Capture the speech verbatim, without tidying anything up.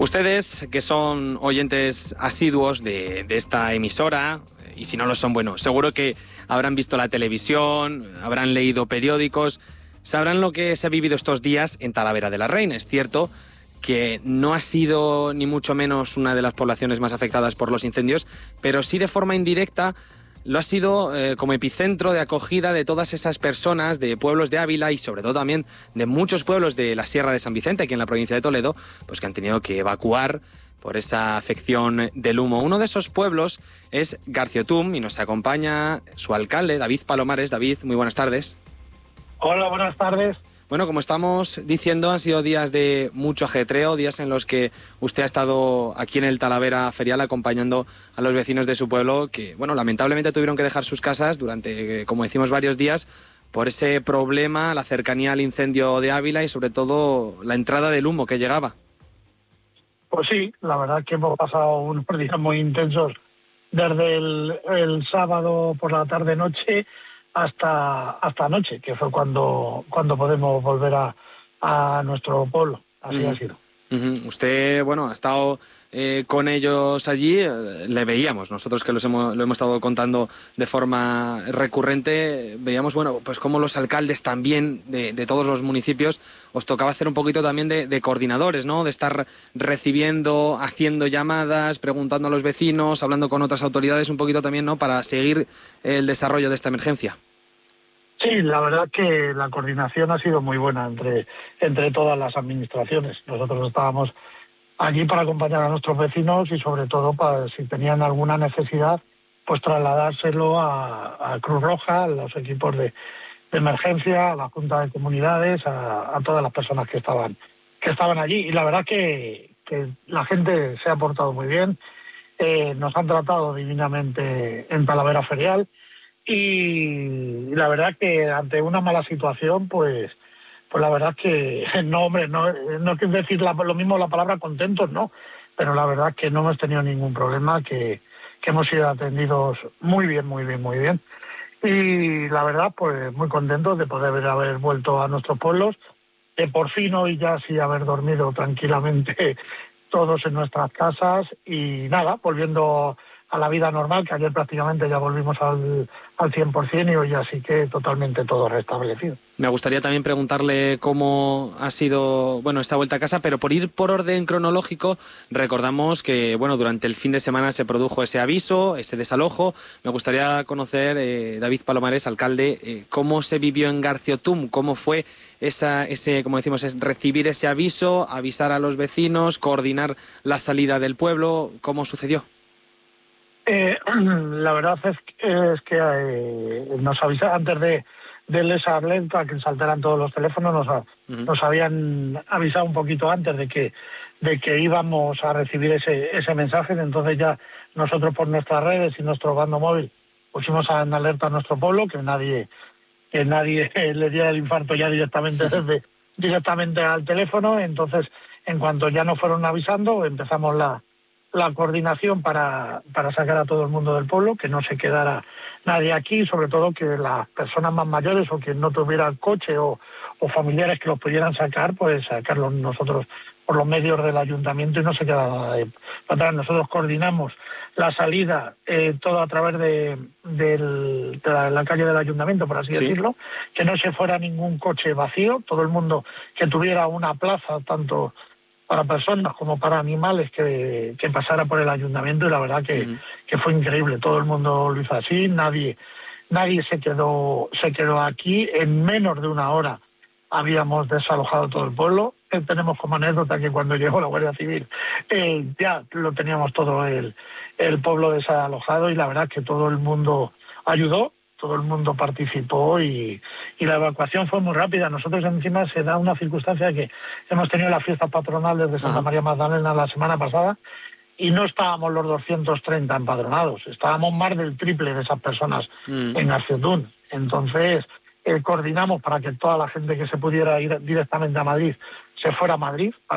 Ustedes, que son oyentes asiduos de, de esta emisora, y si no lo son, bueno, seguro que habrán visto la televisión, habrán leído periódicos, sabrán lo que se ha vivido estos días en Talavera de la Reina. Es cierto que no ha sido ni mucho menos una de las poblaciones más afectadas por los incendios, pero sí de forma indirecta lo ha sido eh, como epicentro de acogida de todas esas personas de pueblos de Ávila y sobre todo también de muchos pueblos de la Sierra de San Vicente, aquí en la provincia de Toledo, pues que han tenido que evacuar por esa afección del humo. Uno de esos pueblos es Garciotum y nos acompaña su alcalde, David Palomares. David, muy buenas tardes. Hola, buenas tardes. Bueno, como estamos diciendo, han sido días de mucho ajetreo, días en los que usted ha estado aquí en el Talavera Ferial acompañando a los vecinos de su pueblo que, bueno, lamentablemente tuvieron que dejar sus casas durante, como decimos, varios días por ese problema, la cercanía al incendio de Ávila y sobre todo la entrada del humo que llegaba. Pues sí, la verdad que hemos pasado unos días muy intensos desde el, el sábado por la tarde-noche hasta hasta anoche, que fue cuando cuando podemos volver a, a nuestro pueblo. Así uh-huh. ha sido. Uh-huh. Usted, bueno, ha estado eh, con ellos allí, eh, le veíamos, nosotros que los hemos, lo hemos estado contando de forma recurrente, veíamos, bueno, pues como los alcaldes también de, de todos los municipios os tocaba hacer un poquito también de, de coordinadores, ¿no? De estar recibiendo, haciendo llamadas, preguntando a los vecinos, hablando con otras autoridades un poquito también, ¿no? Para seguir el desarrollo de esta emergencia. Sí, la verdad que la coordinación ha sido muy buena entre, entre todas las administraciones. Nosotros estábamos allí para acompañar a nuestros vecinos y sobre todo para si tenían alguna necesidad, pues trasladárselo a, a Cruz Roja, a los equipos de, de emergencia, a la Junta de Comunidades, a, a todas las personas que estaban, que estaban allí. Y la verdad que, que la gente se ha portado muy bien, eh, nos han tratado divinamente en Talavera Ferial. Y la verdad que ante una mala situación, pues pues la verdad que no, hombre, no, no quiero decir la, lo mismo la palabra contentos, no, pero la verdad que no hemos tenido ningún problema, que, que hemos sido atendidos muy bien, muy bien, muy bien. Y la verdad, pues muy contentos de poder haber vuelto a nuestros pueblos, de por fin hoy ya sí haber dormido tranquilamente todos en nuestras casas y nada, volviendo a la vida normal, que ayer prácticamente ya volvimos al, al cien por ciento y hoy así que totalmente todo restablecido. Me gustaría también preguntarle cómo ha sido, bueno, esta vuelta a casa, pero por ir por orden cronológico, recordamos que, bueno, durante el fin de semana se produjo ese aviso, ese desalojo. Me gustaría conocer, eh, David Palomares, alcalde, eh, cómo se vivió en Garciotum, cómo fue esa, ese, como decimos, es recibir ese aviso, avisar a los vecinos, coordinar la salida del pueblo, ¿cómo sucedió? Eh, la verdad es que, es que eh, nos avisaron antes de, de esa alerta que saltaran todos los teléfonos, nos, uh-huh. nos habían avisado un poquito antes de que de que íbamos a recibir ese ese mensaje. Entonces ya nosotros por nuestras redes y nuestro bando móvil pusimos en alerta a nuestro pueblo que nadie que nadie le diera el infarto ya directamente desde directamente al teléfono. Entonces, en cuanto ya nos fueron avisando, empezamos la la coordinación para, para sacar a todo el mundo del pueblo, que no se quedara nadie aquí, sobre todo que las personas más mayores o quien no tuviera coche o, o familiares que los pudieran sacar, pues sacarlos nosotros por los medios del ayuntamiento y no se quedara nada de atrás. Nosotros coordinamos la salida eh, todo a través de, de, de la, la calle del ayuntamiento, por así sí. decirlo, que no se fuera ningún coche vacío, todo el mundo que tuviera una plaza, tanto para personas como para animales, que, que pasara por el ayuntamiento, y la verdad que, uh-huh. que fue increíble. Todo el mundo lo hizo así, nadie nadie se quedó se quedó aquí. En menos de una hora habíamos desalojado todo el pueblo. Eh, tenemos como anécdota que cuando llegó la Guardia Civil eh, ya lo teníamos todo el, el pueblo desalojado, y la verdad que todo el mundo ayudó. Todo el mundo participó y, y la evacuación fue muy rápida. Nosotros encima se da una circunstancia que hemos tenido la fiesta patronal desde Santa Ajá. María Magdalena la semana pasada y no estábamos los doscientos treinta empadronados, estábamos más del triple de esas personas mm. en Garciotum. Entonces eh, coordinamos para que toda la gente que se pudiera ir directamente a Madrid se fuera a Madrid.